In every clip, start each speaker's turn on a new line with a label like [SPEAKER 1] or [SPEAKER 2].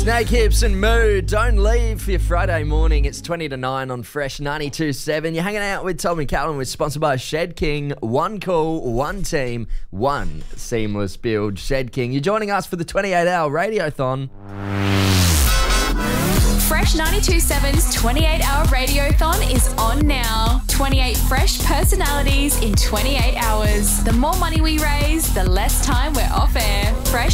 [SPEAKER 1] Snake Hips and Moo, don't leave for your Friday morning. It's 20 to 9 on Fresh 92.7. You're hanging out with Tommy Callan. We're sponsored by Shed King. One call, one team, one seamless build. Shed King, you're joining us for the 28-hour radiothon.
[SPEAKER 2] Fresh 92.7's 28-hour radiothon is on now. 28 fresh personalities in 28 hours. The more money we raise, the less time we're off air. Fresh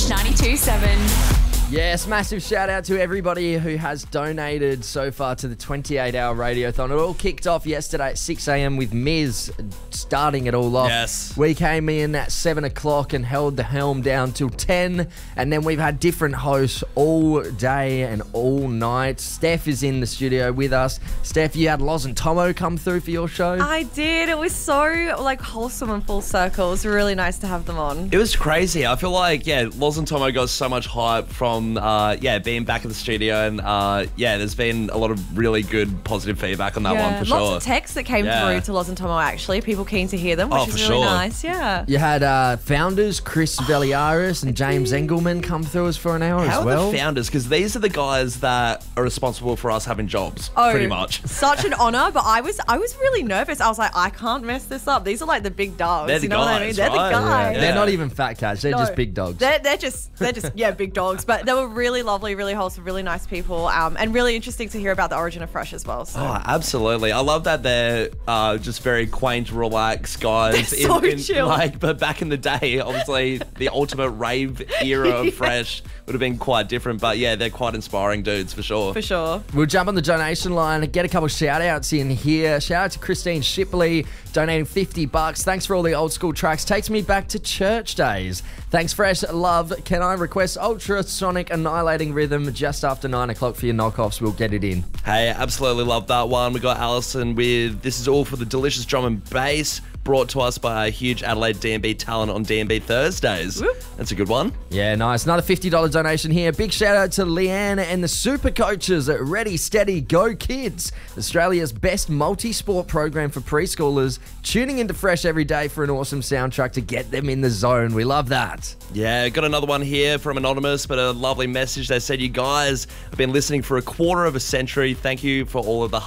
[SPEAKER 2] 92.7.
[SPEAKER 1] Yes, massive shout out to everybody who has donated so far to the 28-hour radiothon. It all kicked off yesterday at 6 a.m. with Miz starting it all off.
[SPEAKER 3] Yes.
[SPEAKER 1] We came in at 7 o'clock and held the helm down till 10, and then we've had different hosts all day and all night. Steph is in the studio with us. Steph, you had Loz and Tomo come through for your show.
[SPEAKER 4] I did. It was so wholesome and full circle. It was really nice to have them on.
[SPEAKER 3] It was crazy. I feel like, Loz and Tomo got so much hype from, being back in the studio. And, there's been a lot of really good positive feedback on that one for sure.
[SPEAKER 4] Lots of texts that came through to Loz and Tomo, actually. People keen to hear them, which is really nice. Yeah.
[SPEAKER 1] You had founders, Chris Veliaris and James Engelman come through us for an hour
[SPEAKER 3] How
[SPEAKER 1] as well.
[SPEAKER 3] How are the founders? Because these are the guys that are responsible for us having jobs, pretty much.
[SPEAKER 4] Such an honour, but I was really nervous. I was like, I can't mess this up. These are like the big dogs.
[SPEAKER 3] They're the
[SPEAKER 4] you know
[SPEAKER 3] guys,
[SPEAKER 4] what I mean? They're
[SPEAKER 3] right?
[SPEAKER 4] the guys.
[SPEAKER 1] Yeah. They're not even fat cats. They're just big dogs.
[SPEAKER 4] They're just big dogs. But they were really lovely, really wholesome, really nice people, and really interesting to hear about the origin of Fresh as well. So.
[SPEAKER 3] Oh, absolutely. I love that they're just very quaint, relaxed guys.
[SPEAKER 4] They're so chill.
[SPEAKER 3] But back in the day, obviously, the ultimate rave era of Fresh would have been quite different. But yeah, they're quite inspiring dudes for sure.
[SPEAKER 4] For sure.
[SPEAKER 1] We'll jump on the donation line and get a couple shout outs in here. Shout out to Christine Shipley donating $50. Thanks for all the old school tracks. Takes me back to church days. Thanks, Fresh. Love. Can I request ultrasonic annihilating rhythm just after 9 o'clock for your knockoffs? We'll get it in.
[SPEAKER 3] Hey, absolutely love that one. We got Alison with This Is All for the Delicious Drum and Bass, brought to us by a huge Adelaide D&B talent on D&B Thursdays.
[SPEAKER 4] Whoop.
[SPEAKER 3] That's a good one.
[SPEAKER 1] Yeah, nice. Another $50 donation here. Big shout out to Leanne and the super coaches at Ready, Steady, Go Kids, Australia's best multi-sport program for preschoolers, tuning into Fresh every day for an awesome soundtrack to get them in the zone. We love that.
[SPEAKER 3] Yeah, got another one here from Anonymous, but a lovely message. They said, you guys have been listening for a quarter of a century. Thank you for all of the